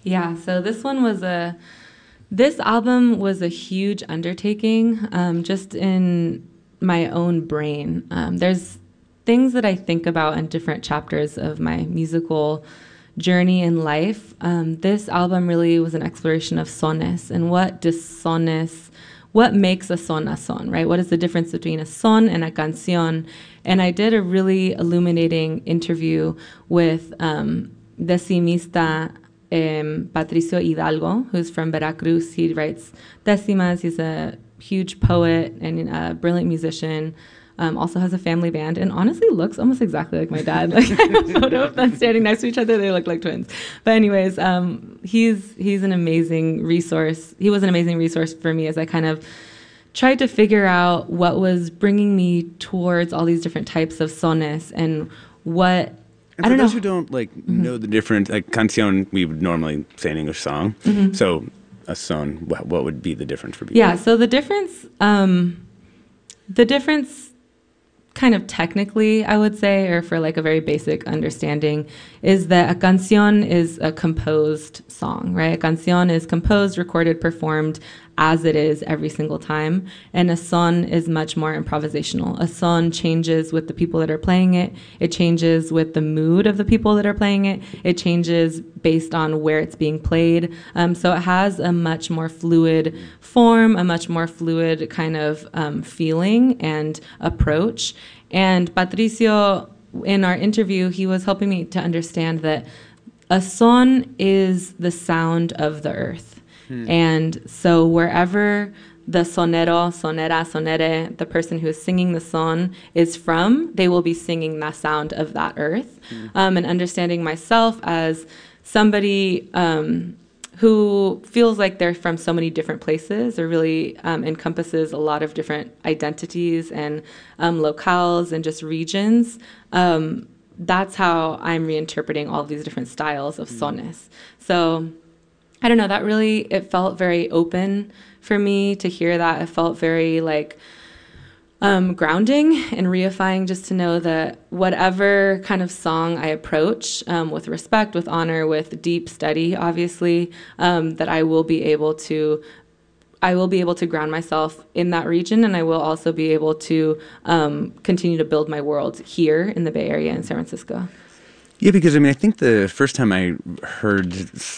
Yeah, so this album was a huge undertaking, just in my own brain. There's things that I think about in different chapters of my musical journey in life. This album really was an exploration of sones and what makes a son, right? What is the difference between a son and a canción? And I did a really illuminating interview with decimista Patricio Hidalgo, who's from Veracruz. He writes decimas. He's a huge poet and a brilliant musician. Also has a family band and honestly looks almost exactly like my dad. Like I have a photo of them standing next to each other. They look like twins. But anyways, he's an amazing resource. He was an amazing resource for me as I kind of tried to figure out what was bringing me towards all these different types of sones and what. And for those who don't know the difference, like canción, we would normally say an English song. Mm-hmm. So a son, what would be the difference for people? Yeah, so the difference kind of technically, I would say, or for like a very basic understanding, is that a canción is a composed song, right? A canción is composed, recorded, performed as it is every single time. And a son is much more improvisational. A son changes with the people that are playing it. It changes with the mood of the people that are playing it. It changes based on where it's being played. So it has a much more fluid form, a much more fluid kind of feeling and approach. And Patricio, in our interview, he was helping me to understand that a son is the sound of the earth. And so wherever the sonero, sonera, sonere, the person who is singing the son is from, they will be singing the sound of that earth. And understanding myself as somebody who feels like they're from so many different places, or really encompasses a lot of different identities and locales and just regions. That's how I'm reinterpreting all of these different styles of sones. So I don't know, it felt very open for me to hear that. It felt very grounding and reifying just to know that whatever kind of song I approach with respect, with honor, with deep study, obviously, that I will be able to ground myself in that region, and I will also be able to continue to build my world here in the Bay Area in San Francisco. Yeah, because I think the first time I heard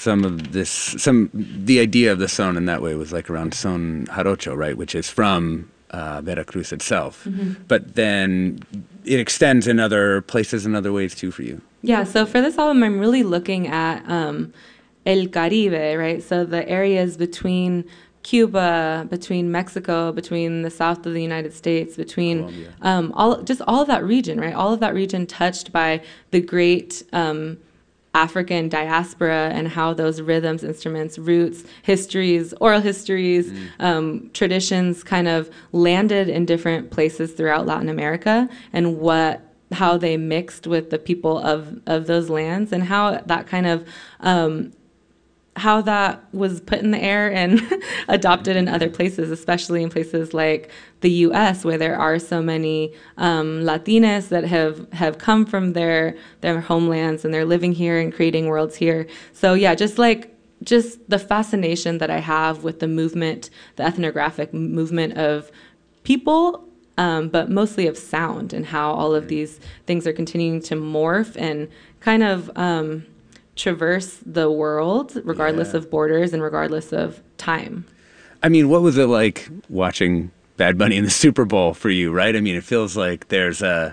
the idea of the son in that way was like around son jarocho, right, which is from Veracruz itself. Mm-hmm. But then it extends in other places and other ways too for you. Yeah, so for this album, I'm really looking at El Caribe, right? So the areas between Cuba, between Mexico, between the south of the United States, between all of that region, right? All of that region touched by the great African diaspora and how those rhythms, instruments, roots, histories, oral histories, traditions kind of landed in different places throughout Latin America, and how they mixed with the people of those lands, and how that kind of how that was put in the air and adopted in other places, especially in places like the U.S., where there are so many Latinas that have come from their homelands, and they're living here and creating worlds here. So yeah, just the fascination that I have with the movement, the ethnographic movement of people, but mostly of sound, and how all of these things are continuing to morph and kind of traverse the world regardless of borders and regardless of time. I mean, what was it like watching Bad Bunny in the Super Bowl for you, right? I mean, it feels like there's a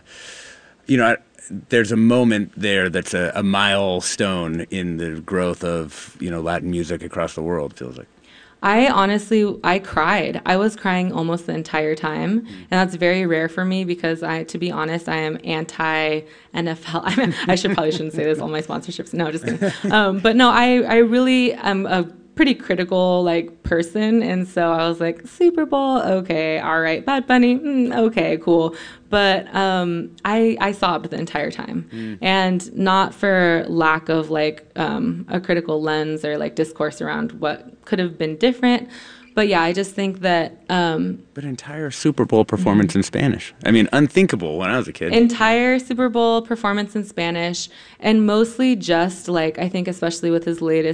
moment there that's a milestone in the growth of, Latin music across the world, it feels like. I cried. I was crying almost the entire time. And that's very rare for me because to be honest, I am anti-NFL. I probably shouldn't say this, all my sponsorships. No, just kidding. But no, I really am a pretty critical person. And so I was like, Super Bowl, okay, all right. Bad Bunny, okay, cool. But I sobbed the entire time, and not for lack of a critical lens or discourse around what could have been different. But yeah, I just think that... but entire Super Bowl performance in Spanish. I mean, unthinkable when I was a kid. Entire Super Bowl performance in Spanish, and mostly just I think especially with his latest